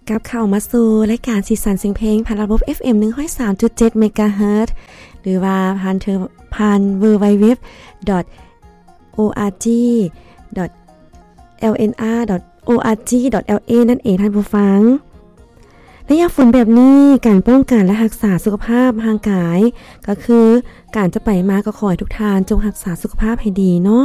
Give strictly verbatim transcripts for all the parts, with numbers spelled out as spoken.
กับเข้ามาสู่รายการสีสันเสียงเพลงผ่านระบบ เอฟ เอ็ม หนึ่งร้อยสามจุดเจ็ด เมกะเฮิรตซ์หรือว่าผ่านเธอผ่าน ดับเบิลยู ดับเบิลยู ดับเบิลยู ดอท โอ อาร์ จี ดอท แอล เอ็น อาร์ ดอท โอ อาร์ จี ดอท แอล เอ นั่นเองท่านผู้ฟังระยะฝนแบบนี้การป้องกันและรักษาสุขภาพทางกายก็คือการจะไปมาก็ขอให้ทุกท่านจงรักษาสุขภาพให้ดีเนาะ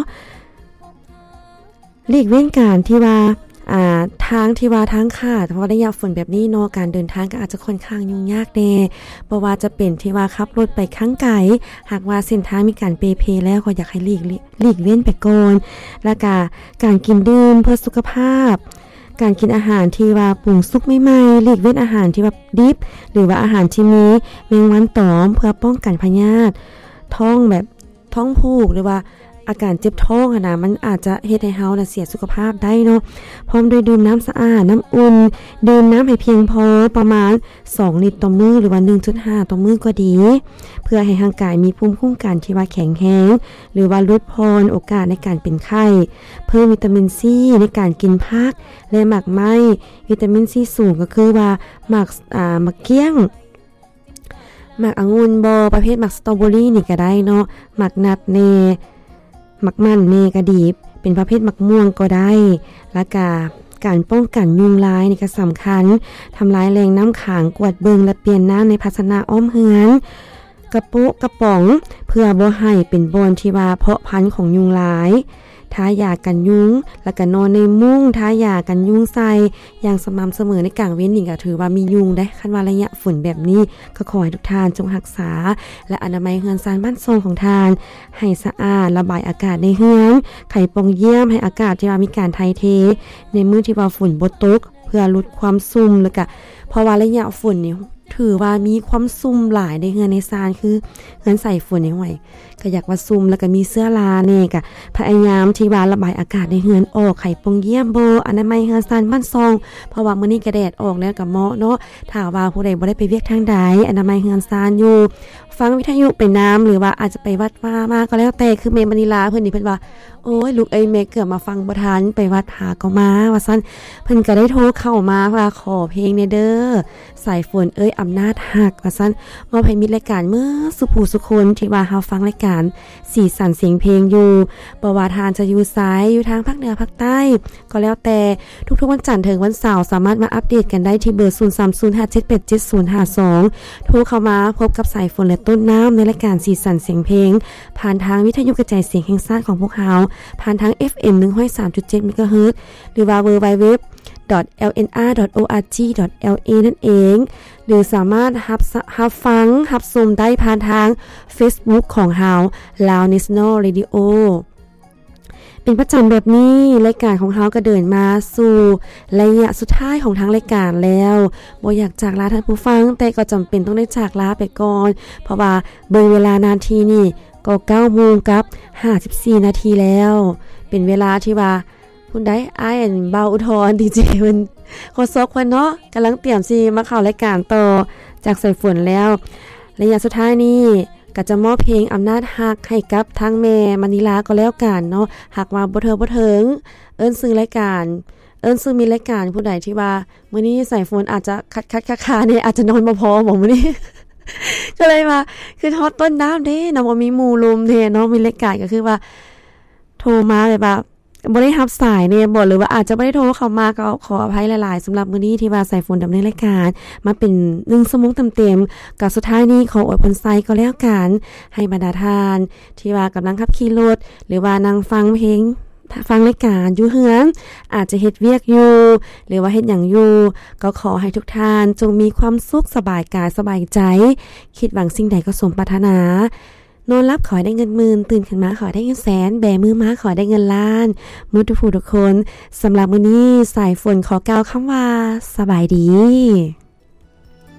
หลีกเว้นการที่ว่าอ่าทางที่ว่าทางขาดเพราะระยะฝนแบบนี้เนาะการเดินทางก็อาจจะค่อนข้างยุ่งยากแน่เพราะว่าจะเป็นที่ว่าขับรถไปข้างไกลหากว่าเส้นทางมีการเปเพแล้วก็อยากให้หลีกหลีกเว้นไปก่อนแล้วก็การกินดื่มเพื่อสุขภาพการกินอาหารที่ว่าปรุงสุกใหม่ๆหลีกเว้นอาหารที่แบบดิบหรือว่าอาหารที่มีแมงวันตอมเพื่อป้องกันพยาธิท้องแบบท้องผูกหรือว่าอาการเจ็บท้องอะนะมันอาจจะเฮ็ดให้เฮาน่ะเสียสุขภาพได้เนาะพร้อมด้วยดื่มน้ำสะอาดน้ำอุ่นดื่มน้ำให้เพียงพอประมาณสองลิตรต่อมื้อหรือว่า หนึ่งจุดห้า ต่อมื้อก็ดีเพื่อให้ร่างกายมีภูมิคุ้มกันที่ว่าแข็งแรงหรือว่าลดพรโอกาสในการเป็นไข้เพิ่มวิตามินซีในการกินผักและหมากไม้วิตามินซีสูงก็คือว่าหมากอ่าหมากเกี้ยงหมากองุ่นบ่ประเภทหมากสตรอเบอรี่นี่ก็ได้เนาะหมากนัดเนหมักมันเนกระดีบเป็นประเภทหมักม่วงก็ได้และกาการป้องกันยุงลายนี่ก็สำคัญทำลายแรงน้ำขังกวาดเบิงและเปลี่ยนน้ำในภาชนะอ้อมเหือนกระปุกกระป๋องเพื่อบ่ให้เป็นบอนที่ว่าเพาะพันธุ์ของยุงลายทายากันยุงแล้วก็นอนในมุ้งทายากันยุงใส่อย่างสม่ำเสมอในกลางเว้นนี่ก็ถือว่ามียุงได้คันว่าระยะฝนแบบนี้ก็ขอให้ทุกท่านจงรักษาและอนามัยเฮือนซานบ้านซองของท่านให้สะอาดระบายอากาศในเฮือนไข่ปองเยี่ยมให้อากาศที่ว่ามีการถ่ายเทในมื้อที่ว่าฝนบ่ตกเพื่อลดความซุ่มแล้วก็เพราะว่าระยะฝนนี่ถือว่ามีความซุ่มหลายในเฮือนในซานคือเฮือนใส่ฝนนี่ห่วยก็อยากว่าซุ่มแล้วก็มีเสื้อลาเนี่ยก็พยายามที่ว่าระบายอากาศในเฮือนออกไข่ปงเยี่ยมบ่อนามัยเฮือนซานบ้านซองเพราะว่ามื้อนี้ก็แดดออกแล้วก็เหมาะเนาะถ้าว่าผู้ใดบ่ได้ไปเวียกทางใดอนามัยเฮือนซานอยู่ฟังวิทยุไปน้ำหรือว่าอาจจะไปวัดว่ามาก็แล้วแต่คือเมมณีลาเพิ่นนี่เพิ่นว่าโอ้ยลูกเอ้ยแม่เกือบมาฟังบ่ทันไปวัดหาก็มาว่าซั่นเพิ่นก็ได้โทรเข้ามาว่าขอเพลงแน่เด้อสายฝนเอ้ยอำนาจฮักว่าซั่นมอบให้มิตรรายการเมื่อสุผู้สุคนที่ว่าเฮาฟังรายการสีสันเสียงเพลงอยู่บ่ว่าทานจะอยู่ซ้ายอยู่ทางภาคเหนือภาคใต้ก็แล้วแต่ทุกๆวันจันทร์ถึงวันเสาร์สามารถมาอัปเดตกันได้ที่เบอร์ศูนย์ สาม ศูนย์ ห้า เจ็ด แปด เจ็ด ศูนย์ ห้า สองโทรเข้ามาพบกับสายฝนและต้นน้ำในรายการสีสันเสียงเพลงผ่านทางวิทยุกระจายเสียงแห่งชาติของพวกเราผ่านทาง เอฟ เอ็ม หนึ่งร้อยสามจุดเจ็ด เมกะเฮิรตซ์หรือว่า ดับเบิลยู ดับเบิลยู ดับเบิลยู ดอท แอล เอ็น อาร์ ดอท โอ อาร์ จี ดอท แอล เอ นั่นเองหรือสามารถรับรับฟังรับชมได้ผ่านทาง Facebook ของเรา Lao National Radio เป็นประจำแบบนี้รายการของเราก็เดินมาสู่ระยะสุดท้ายของทางรายการแล้วบ่อยากจากลาท่านผู้ฟังแต่ก็จำเป็นต้องได้จากลาไปก่อนเพราะว่าเบิ่งเวลานาทีนี่ก็เก้าโมงกับห้าสิบสี่นาทีแล้วเป็นเวลาที่ว่าคุณได้อ้ายเบาอุทธรดีเจเพิ่นโคซกเพิ่นเนาะกำลังเตรียมสิมาเข้ารายการต่อจากสายฝนแล้วระยะสุดท้ายนี้ก็จะมอบเพลงอำนาจฮักให้กับทางแม่มณีลาก็แล้วกันเนาะหากว่าบ่เถิงบ่เถิงเอิ้นซื้อรายการเอิ้นซื้อมีรายการผู้ใดที่ว่ามื้อนี้สายฝนอาจจะคัดๆคาๆนี่อาจจะนอนบ่พอบ่มื้อนี้ ก็เลยว่าคือทอดต้นน้ำเด้เนาะบ่มีหมู่ลมแท้เนาะมีรายการก็คือว่าโทรมาแบบว่าบ่ได้รับสายเนี่ยบ่หรือว่าอาจจะบ่ได้โทรเข้ามาก็ขออภัยหลายๆสำหรับมื้อนี้ที่ว่าสายฝนดำเนินรายการมาเป็นหนึ่งชั่วโมงเต็มๆกับสุดท้ายนี้ขออวยพรไซก็แล้วกันให้บรรดาทานที่ว่ากำลังขับขี่รถหรือว่านั่งฟังเพลงฟังรายการอยู่เฮือนอาจจะเฮ็ดเวียกอยู่หรือว่าเฮ็ดหยังอยู่ก็ขอให้ทุกท่านจงมีความสุขสบายกายสบายใจคิดหวังสิ่งใดก็สมปรารถนานอนรับขอได้เงินหมื่นตื่นขึ้นมาขอได้เงินแสนแบมือมาขอได้เงินล้านมุทุกผู้ทุกคนสำหรับมื้อนี้สายฝนขอกล่าวคำว่าสบายดี